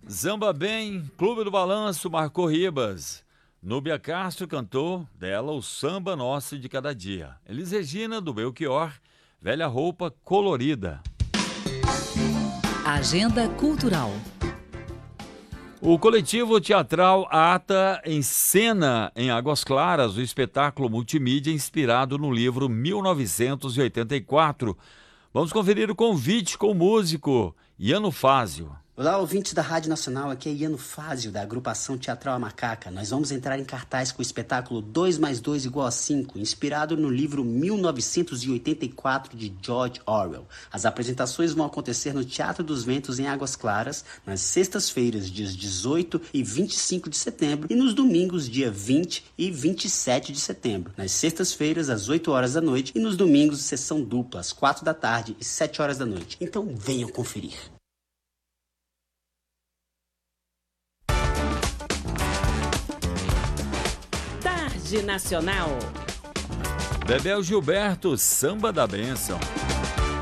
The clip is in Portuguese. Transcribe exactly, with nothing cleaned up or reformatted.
Zamba Bem, Clube do Balanço, marcou Ribas. Núbia Castro cantou dela o Samba Nosso de Cada Dia. Elis Regina, do Belchior, Velha Roupa Colorida. Agenda Cultural. O coletivo teatral Ata encena em Águas Claras o espetáculo multimídia inspirado no livro mil novecentos e oitenta e quatro. Vamos conferir o convite com o músico Iano Fázio. Olá, ouvintes da Rádio Nacional, aqui é Iano Fázio, da agrupação teatral A Macaca. Nós vamos entrar em cartaz com o espetáculo dois mais dois igual a cinco, inspirado no livro mil novecentos e oitenta e quatro de George Orwell. As apresentações vão acontecer no Teatro dos Ventos, em Águas Claras, nas sextas-feiras, dias dezoito e vinte e cinco de setembro, e nos domingos, dia vinte e vinte e sete de setembro. Nas sextas-feiras, às oito horas da noite, e nos domingos, sessão dupla, às quatro da tarde e sete horas da noite. Então venham conferir. Tarde Nacional. Bebel Gilberto, Samba da Bênção.